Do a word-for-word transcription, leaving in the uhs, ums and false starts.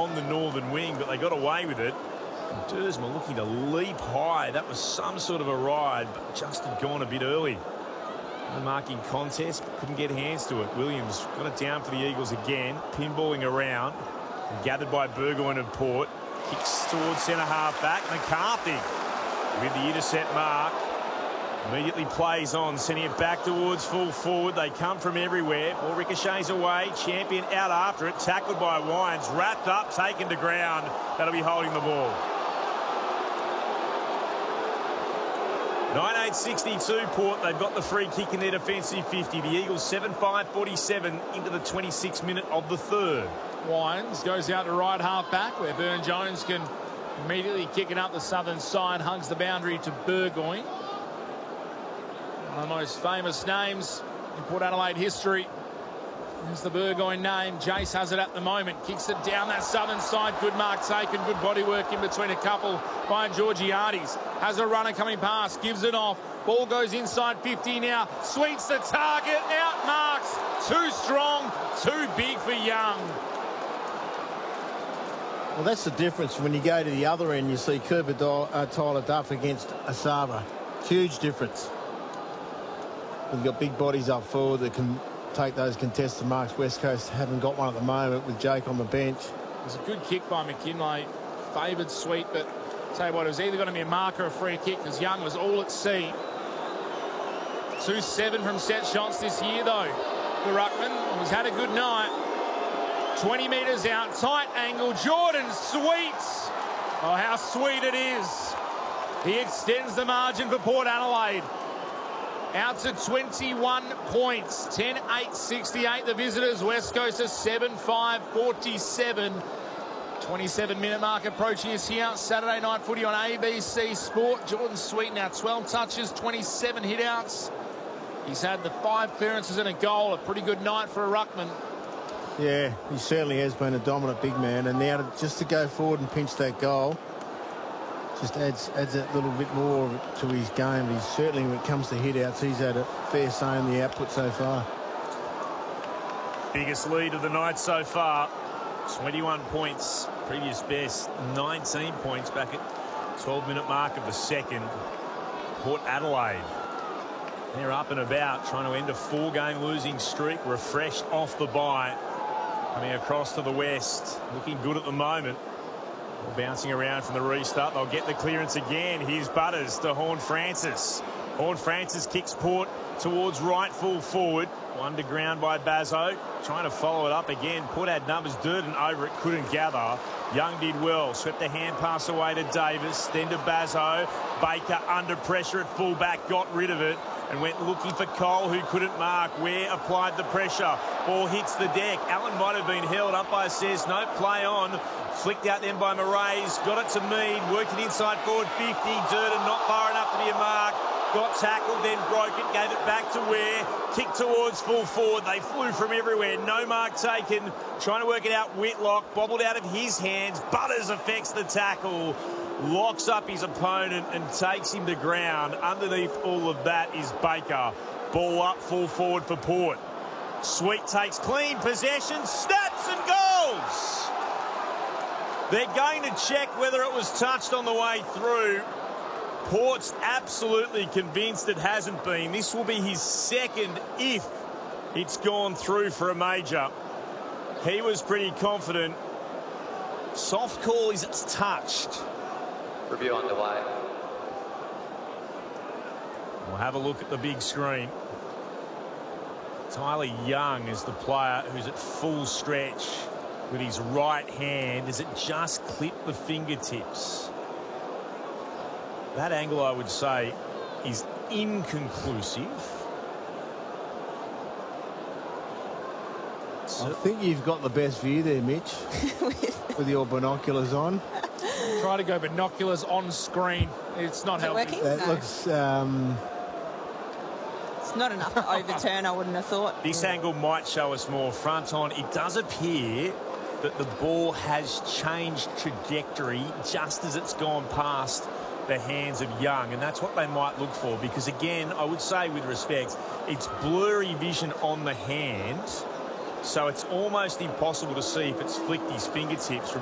on the northern wing, but they got away with it. Dersma looking to leap high. That was some sort of a ride, but just had gone a bit early. The marking contest, but couldn't get hands to it. Williams got it down for the Eagles again, pinballing around, gathered by Burgoyne of Port. Kicks towards centre half back. McCarthy with the intercept mark. Immediately plays on, sending it back towards full forward. They come from everywhere. Ball ricochets away. Champion out after it. Tackled by Wines. Wrapped up, taken to ground. That'll be holding the ball. nine eight sixty-two Port. They've got the free kick in their defensive fifty. The Eagles seven five forty-seven into the twenty-sixth minute of the third. Wines goes out to right half back where Burne-Jones can immediately kick it up the southern side. Hugs the boundary to Burgoyne. One of the most famous names in Port Adelaide history is the Burgoyne name. Jace has it at the moment. Kicks it down that southern side. Good mark taken. Good body work in between a couple by Georgiades. Has a runner coming past. Gives it off. Ball goes inside fifty now. Sweeps the target. Out marks. Too strong. Too big for Young. Well, that's the difference. When you go to the other end, you see Cooper uh, Tyler Duff against Asaba. Huge difference. We've got big bodies up forward that can take those contested marks. West Coast haven't got one at the moment with Jake on the bench. It was a good kick by McKinlay. Favoured Sweet, but tell you what, it was either going to be a mark or a free kick because Young was all at sea. two seven from set shots this year, though. The Ruckman, he's had a good night. twenty metres out, tight angle. Jordan Sweets. Oh, how sweet it is. He extends the margin for Port Adelaide. Out to twenty-one points. ten eight sixty-eight the visitors. West Coast is seven five forty-seven. twenty-seven minute mark approaching us here. Saturday night footy on A B C Sport. Jordan Sweet now twelve touches, twenty-seven hit-outs. He's had the five clearances and a goal. A pretty good night for a ruckman. Yeah, he certainly has been a dominant big man. And now to, just to go forward and pinch that goal just adds adds that little bit more to his game. He's certainly, when it comes to hit-outs, he's had a fair say in the output so far. Biggest lead of the night so far. twenty-one points. Previous best, nineteen points back at twelve minute mark of the second. Port Adelaide. They're up and about, trying to end a four-game losing streak. Refreshed off the bye. Coming across to the west. Looking good at the moment. Bouncing around from the restart. They'll get the clearance again. Here's Butters to Horne-Francis. Horne-Francis kicks Port towards right full forward. One to ground by Bazzo. Trying to follow it up again. Port had numbers. Durden over it. Couldn't gather. Young did well. Swept the hand pass away to Davis. Then to Bazzo. Baker under pressure at fullback. Got rid of it. And went looking for Cole, who couldn't mark. Ware applied the pressure. Ball hits the deck. Allen might have been held. Umpire says no, play on. Flicked out then by Moraes. Got it to Mead. Worked it inside forward fifty. Durden not far enough to be a mark. Got tackled, then broke it. Gave it back to Ware. Kicked towards full forward. They flew from everywhere. No mark taken. Trying to work it out. Whitlock bobbled out of his hands. Butters affects the tackle. Locks up his opponent and takes him to ground. Underneath all of that is Baker. Ball up, full forward for Port. Sweet takes clean possession, snaps and goals. They're going to check whether it was touched on the way through. Port's absolutely convinced it hasn't been. This will be his second if it's gone through for a major. He was pretty confident. Soft call is it's touched. Review underway. We'll have a look at the big screen. Tyler Young is the player who's at full stretch with his right hand. Does it just clip the fingertips? That angle, I would say, is inconclusive. I think you've got the best view there, Mitch, with your binoculars on. Try to go binoculars on screen. It's not helping. That no. looks... Um... It's not enough to overturn, I wouldn't have thought. This angle might show us more front on. It does appear that the ball has changed trajectory just as it's gone past the hands of Young, and that's what they might look for, because again, I would say with respect, it's blurry vision on the hand, so it's almost impossible to see if it's flicked his fingertips from